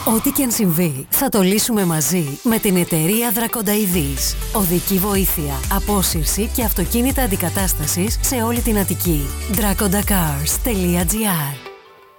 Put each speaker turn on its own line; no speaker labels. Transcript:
Ό,τι και αν συμβεί, θα το λύσουμε μαζί με την εταιρεία Δρακονταειδής. Οδική βοήθεια, απόσυρση και αυτοκίνητα αντικατάστασης σε όλη την Αττική. drakondacars.gr